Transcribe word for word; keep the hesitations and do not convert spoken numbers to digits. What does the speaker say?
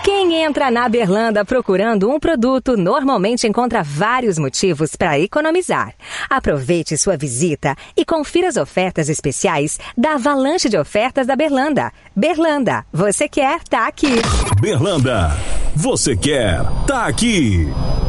Quem entra na Berlanda procurando um produto normalmente encontra vários motivos para economizar. Aproveite sua visita e confira as ofertas especiais da avalanche de ofertas da Berlanda. Berlanda, você quer, tá aqui. Berlanda, você quer, tá aqui.